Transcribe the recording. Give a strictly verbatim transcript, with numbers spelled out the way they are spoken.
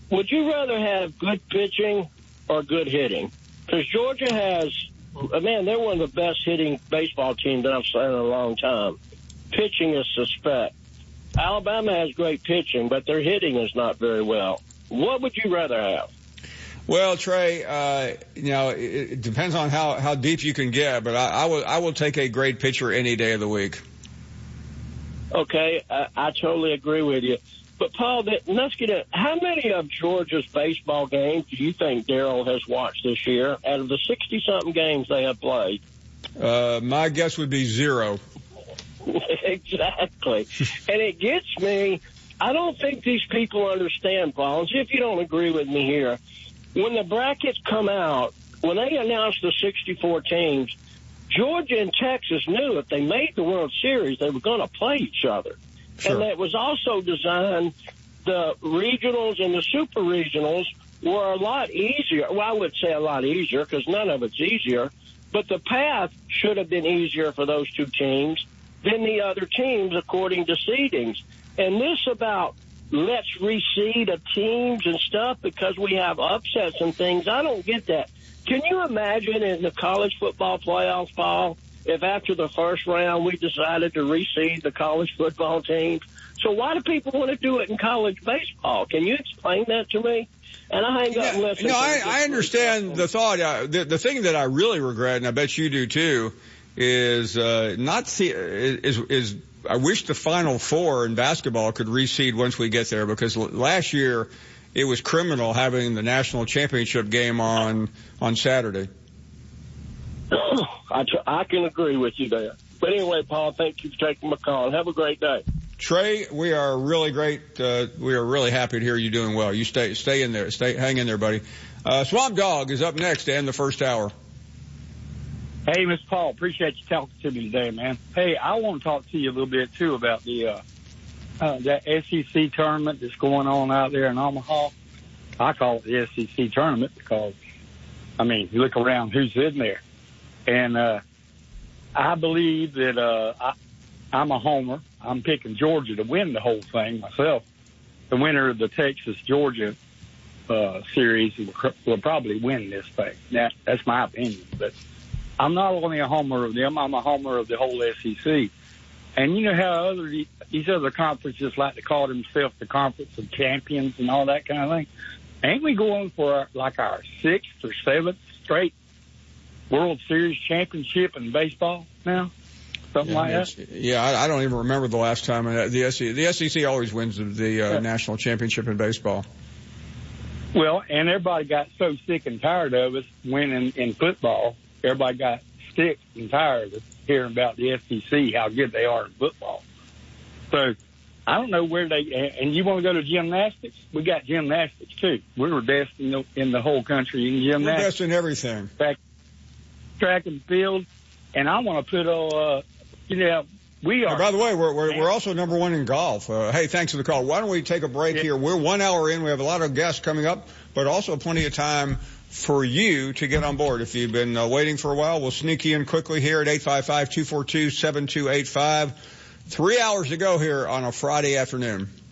would you rather have good pitching or good hitting? Because Georgia has, man, they're one of the best hitting baseball teams that I've seen in a long time. Pitching is suspect. Alabama has great pitching, but their hitting is not very well. What would you rather have? Well, Trey, uh, you know, it, it depends on how, how deep you can get, but I, I will I will take a great pitcher any day of the week. Okay, I, I totally agree with you. But, Paul, let's get it. How many of Georgia's baseball games do you think Darryl has watched this year out of the sixty-something games they have played? Uh, my guess would be zero. Exactly. And it gets me, I don't think these people understand, Paul, and see if you don't agree with me here. When the brackets come out, when they announced the sixty-four teams, Georgia and Texas knew if they made the World Series, they were going to play each other. Sure. And that was also designed, the regionals and the super regionals were a lot easier. Well, I would say a lot easier because none of it's easier, but the path should have been easier for those two teams than the other teams according to seedings. And this about let's reseed of teams and stuff because we have upsets and things, I don't get that. Can you imagine in the college football playoffs, Paul, if after the first round we decided to reseed the college football teams? So why do people want to do it in college baseball? Can you explain that to me? And I hang up yeah, and listen. No, I, I understand the thought. Uh, the, the thing that I really regret, and I bet you do too, is uh, not see is is I wish the Final Four in basketball could reseed once we get there, because last year it was criminal having the national championship game on on Saturday. I, t- I can agree with you there. But anyway, Paul, thank you for taking my call. Have a great day. Trey, we are really great. Uh, we are really happy to hear you doing well. You stay stay in there. Stay hang in there, buddy. Uh, Swamp Dog is up next to end the first hour. Hey, Mister Paul, appreciate you talking to me today, man. Hey, I want to talk to you a little bit, too, about the uh, uh, that S E C tournament that's going on out there in Omaha. I call it the S E C tournament because, I mean, you look around who's in there. And uh, I believe that uh, I, I'm a homer. I'm picking Georgia to win the whole thing myself. The winner of the Texas-Georgia uh, series will, will probably win this thing. That, that's my opinion, but I'm not only a homer of them, I'm a homer of the whole S E C. And you know how other these other conferences like to call themselves the Conference of Champions and all that kind of thing? Ain't we going for our, like our sixth or seventh straight World Series championship in baseball now? Something yeah, like that? Yeah, I, I don't even remember the last time. The S E C, the S E C always wins the, the uh, yeah. national championship in baseball. Well, and everybody got so sick and tired of us winning in football. Everybody got sick and tired of hearing about the S E C, how good they are in football. So I don't know where they – and you want to go to gymnastics? We got gymnastics, too. We were best in the, in the whole country in gymnastics. We're best in everything. Track, track and field. And I want to put, uh, you know, we are – hey, by the way, we're, we're, we're also number one in golf. Uh, hey, thanks for the call. Why don't we take a break yeah. here? We're one hour in. We have a lot of guests coming up, but also plenty of time for you to get on board. If you've been uh, waiting for a while, we'll sneak you in quickly here at eight five five, two four two, seven two eight five. Three hours to go here on a Friday afternoon.